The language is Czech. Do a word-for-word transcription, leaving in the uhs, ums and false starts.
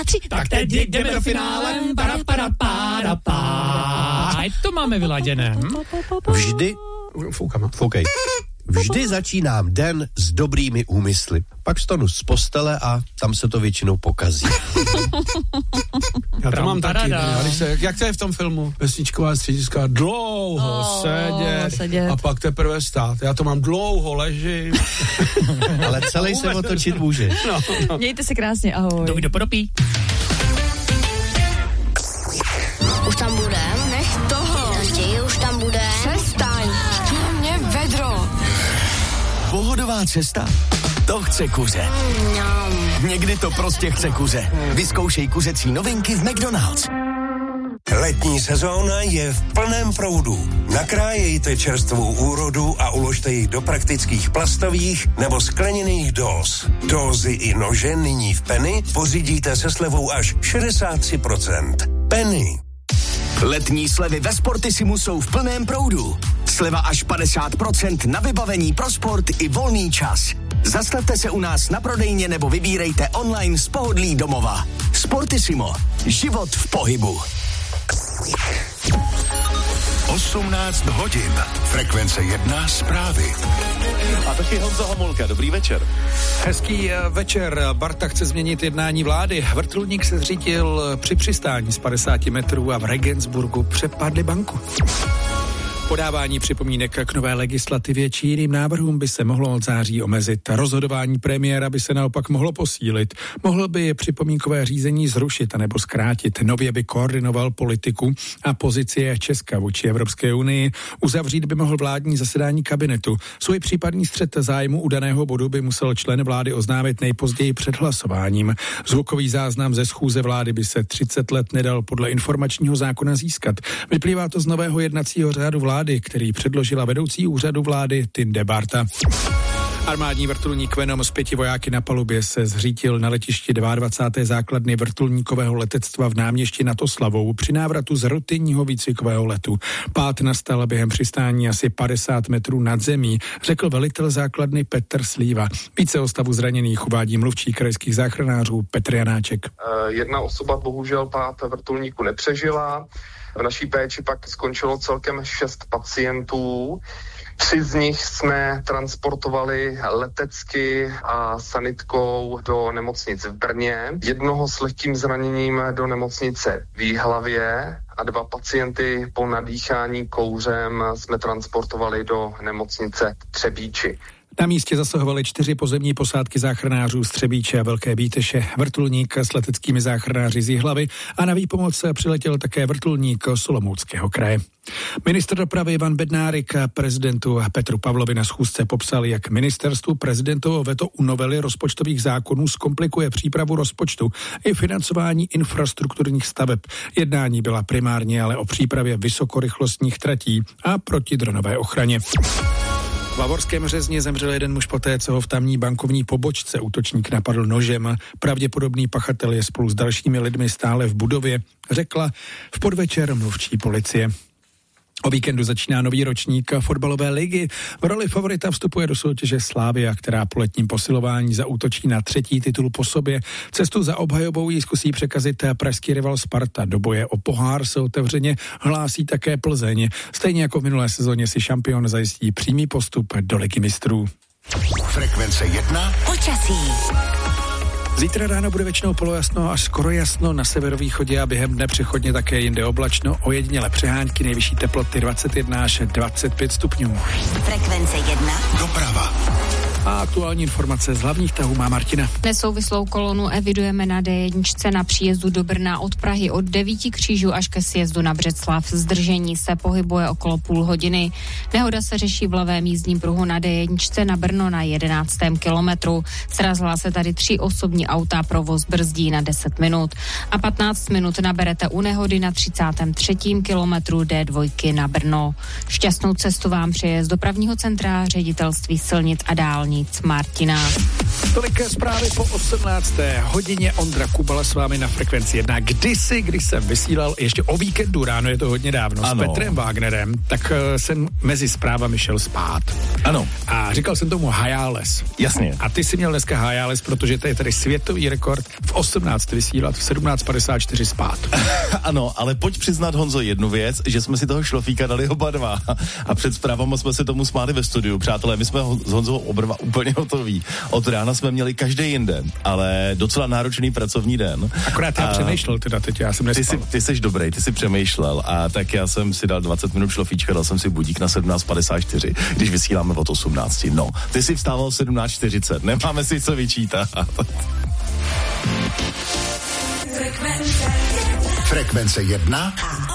tři, tak teď jdeme do finále. Para, para, para, para. A to máme vyladěné. Hm? Vždy, Foukám. foukej, vždy začínám den s dobrými úmysly. Pak vstanu z postele a tam se to většinou pokazí. Já to mám taky. Parada. Ne? Když se, jak, jak to je v tom filmu? Vesničková střediska, dlouho Oh, sedět, sedět a pak teprve stát. Já to mám dlouho ležím. Ale celý se otočit může. No, no. Mějte se krásně, ahoj. To kdo podopí. Už tam budem? Nech toho. Raději už tam budem. Přestaň. Mě vedro. Pohodová cesta? To chce kuře. Mm, Někdy to prostě chce kuře. Vyzkoušej kuřecí novinky v McDonald's. Letní sezóna je v plném proudu. Nakrájejte čerstvou úrodu a uložte ji do praktických plastových nebo skleněných dóz. Dózy i nože nyní v Penny pořídíte se slevou až šedesát tři procent. Penny. Letní slevy ve Sportissimu jsou v plném proudu. Sleva až padesát procent na vybavení pro sport i volný čas. Zastavte se u nás na prodejně nebo vybírejte online z pohodlí domova. Sportissimo. Život v pohybu. osmnáct hodin. Frekvence jedna zprávy. A taky Honza Homolka, dobrý večer. Hezký večer. Barta chce změnit jednání vlády. Vrtulník se zřítil při přistání z padesáti metrů a v Regensburgu přepadli banku. Podávání připomínek k nové legislativě či jiným návrhům by se mohlo od září omezit. Rozhodování premiéra by se naopak mohlo posílit. Mohl by připomínkové řízení zrušit anebo zkrátit. Nově by koordinoval politiku a pozici Česka vůči Evropské unii. Uzavřít by mohl vládní zasedání kabinetu. Svůj případný střet zájmu u daného bodu by musel člen vlády oznámit nejpozději před hlasováním. Zvukový záznam ze schůze vlády by se třicet let nedal podle informačního zákona získat. Vyplývá to z nového jednacího řádu vlády, který předložila vedoucí úřadu vlády Tinde Barta. Armádní vrtulník Venom s pěti vojáky na palubě se zřítil na letišti dvacáté druhé základny vrtulníkového letectva v náměstí nad Oslavou při návratu z rutinního výcvikového letu. Pád nastal během přistání asi padesát metrů nad zemí, řekl velitel základny Petr Slíva. Více o stavu zraněných uvádí mluvčí krajských záchranářů Petr Janáček. Jedna osoba bohužel pád vrtulníku nepřežila. V naší péči pak skončilo celkem šest pacientů. Tři z nich jsme transportovali letecky a sanitkou do nemocnic v Brně. Jednoho s lehkým zraněním do nemocnice v Jihlavě a dva pacienty po nadýchání kouřem jsme transportovali do nemocnice v Třebíči. Na místě zasahovaly čtyři pozemní posádky záchranářů z Třebíče a Velké Bíteše, vrtulník s leteckými záchranáři z Jihlavy a na výpomoc přiletěl také vrtulník z Olomouckého kraje. Ministr dopravy Ivan Bednárik prezidentu Petru Pavlovi na schůzce popsal, jak ministerstvu prezidentovo veto u novely rozpočtových zákonů zkomplikuje přípravu rozpočtu i financování infrastrukturních staveb. Jednání byla primárně ale o přípravě vysokorychlostních tratí a protidronové ochraně. V Bavorském Řezně zemřel jeden muž poté, co ho v tamní bankovní pobočce útočník napadl nožem. Pravděpodobný pachatel je spolu s dalšími lidmi stále v budově, řekla v podvečer mluvčí policie. O víkendu začíná nový ročník fotbalové ligy. V roli favorita vstupuje do soutěže Slavia, která po letním posilování zaútočí na třetí titul po sobě. Cestu za obhajobou jí zkusí překazit pražský rival Sparta. Do boje o pohár se otevřeně hlásí také Plzeň. Stejně jako v minulé sezóně si šampion zajistí přímý postup do Ligy mistrů. Frekvence jedna. Počasí. Zítra ráno bude většinou polojasno až skoro jasno na severovýchodě a během dne přechodně také jinde oblačno. Ojediněle přehánky, nejvyšší teploty dvacet jedna až dvacet pět stupňů. Frekvence jedna. Doprava. A aktuální informace z hlavních tahů má Martina. Nesouvislou kolonu evidujeme na dé jedna na příjezdu do Brna od Prahy od devíti křížů až ke sjezdu na Břeclav. Zdržení se pohybuje okolo půl hodiny. Nehoda se řeší v levém jízdním pruhu na dé jedna na Brno na jedenáctém kilometru. Srazila se tady tři osobní auta, provoz brzdí na deset minut. A patnáct minut naberete u nehody na třicátém třetím kilometru dé dva na Brno. Šťastnou cestu vám přeje z dopravního centra Ředitelství silnic a dálnic dálnic Martina. Tolik zprávy po osmnácté hodině. Ondra Kubala s vámi na Frekvenci jedna. Kdysi, když jsem vysílal ještě o víkendu ráno, je to hodně dávno, ano. s Petrem Wagnerem, tak uh, jsem mezi zprávami šel spát. Ano. A říkal jsem tomu Hayales. Jasně. A ty jsi měl dneska Hayales, protože to je tady světový rekord v osmnáct vysílat, v sedmnáct padesát čtyři spát. Ano, ale pojď přiznat, Honzo, jednu věc, že jsme si toho šlofíka dali oba dva a před zprávama jsme se tomu smáli ve studiu. Přátelé, my jsme s Honzou oba úplně hotoví. Od rána jsme měli každý jinde, ale docela náročný pracovní den. Akorát já a přemýšlel teda teď, já jsem nespal. Ty jsi, ty jsi dobrý, ty jsi přemýšlel a tak já jsem si dal dvacet minut šlofíčka, dal jsem si budík na sedmnáct padesát čtyři, když vysíláme od osmnácti. No, ty jsi vstával v sedmnáct čtyřicet, nemáme si co vyčítat. Frekvence jedna